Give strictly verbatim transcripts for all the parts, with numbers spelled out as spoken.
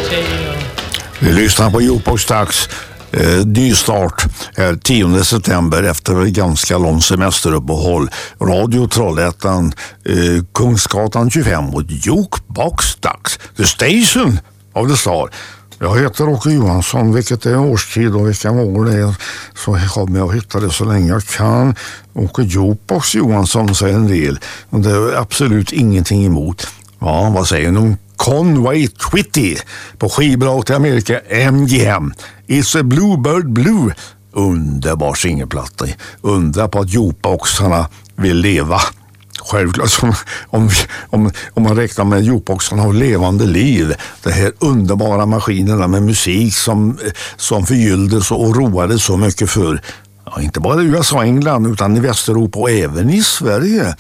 sig. Och... Vi lyssnar på Jukebox-dags. Eh, ny start här tionde september efter ett ganska långt semesteruppehåll. Radio Trollhättan, eh, Kungsgatan tjugofem och Jukebox-dags. The Station of the Star. Jag heter Åke Johansson, vilket är årstid och vilka år det är, så kommer jag att hitta det så länge jag kan. Åke Jukebox Johansson säger en del, och det är absolut ingenting emot. Ja, vad säger ni? Conway Twitty på skivbolag i Amerika, M G M. It's a Bluebird Blue. Underbar singelplatta. Undra på att jukeboxarna vill leva. Självklart, om, om, om man räknar med jukeboxarna har levande liv. Det här underbara maskinerna med musik som, som förgylldes och roade så mycket för, ja, inte bara i U S A och England utan i Västeuropa och även i Sverige.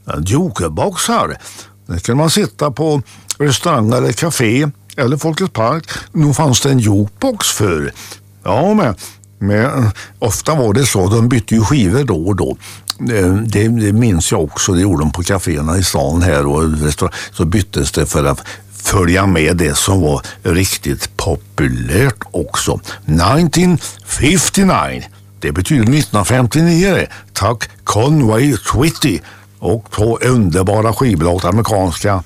Jukeboxar. Där kan man sitta på restaurang eller café eller Folkets park. Nu fanns det en jukebox för. Ja, men, men ofta var det så. De bytte ju skivor då och då. Det, det minns jag också. Det gjorde de på kaféerna i stan här och restaurang. Så byttes det för att följa med det som var riktigt populärt också. nittonhundrafemtionio. Det betyder nittonhundrafemtionio. Tack Conway Twitty. Och på underbara skivbolag amerikanska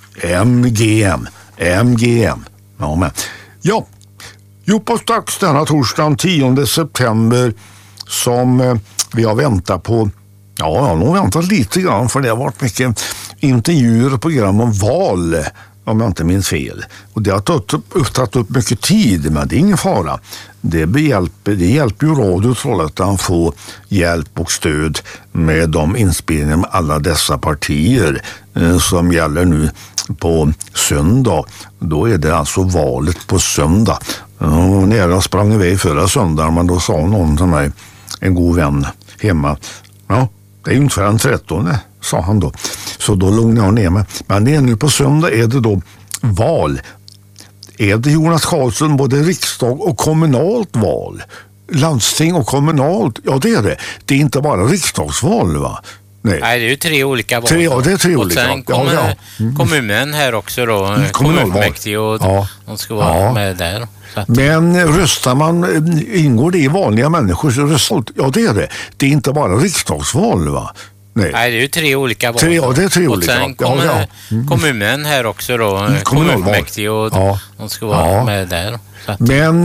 M G M. M G M. Ja, men. Ja. Jukebox-dags denna torsdagen tionde september som eh, vi har väntat på. Ja, jag har nog väntat lite grann för det har varit mycket intervjuer och program om val, om jag inte minns fel. Och det har tagit upp, tagit upp mycket tid, men det är ingen fara. Det hjälper, det hjälper ju Radio Trollhättan få hjälp och stöd med de inspelningar med alla dessa partier eh, som gäller nu på söndag. Då är det alltså valet på söndag. Och när jag sprang iväg förra söndagen, men då sa någon till mig, en god vän hemma, ja, det är ju inte förrän trettonde, sa han då. Så då lugnade jag ner mig. Men det är nu på söndag är det då val. Är det Jonas Karlsson både riksdag och kommunalt val? Landsting och kommunalt? Ja, det är det. Det är inte bara riksdagsval, va? Nej, Nej det är ju tre olika val. Tre, ja, det är tre och olika. sen kommer ja, ja. mm. kommunen här också då. Mm, kommunfullmäktige och ja. de ska vara ja. med där. Att... Men röstar man, ingår det i vanliga människors röst? Ja, det är det. Det är inte bara riksdagsval, va? Nej, Nej det är ju tre olika val. Tre, ja, det är tre och olika. sen kommer ja, ja. Mm. kommunen här också då. Mm, kommunfullmäktige och ja. de ska vara ja. med där. Men